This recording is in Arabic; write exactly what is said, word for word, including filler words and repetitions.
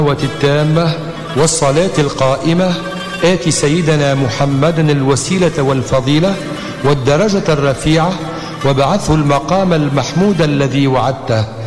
التامة والصلاة القائمة آت سيدنا محمدا الوسيلة والفضيلة والدرجة الرفيعة وابعثه المقام المحمود الذي وعدته.